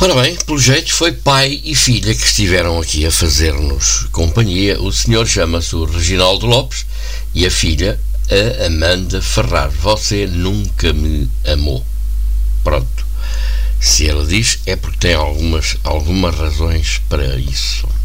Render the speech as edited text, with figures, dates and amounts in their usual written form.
Ora bem, pelo jeito foi pai e filha que estiveram aqui a fazer-nos companhia. O senhor chama-se o Reginaldo Lopes e a filha a Amanda Ferrar. Você nunca me amou. Pronto. Se ela diz, é porque tem algumas razões para isso.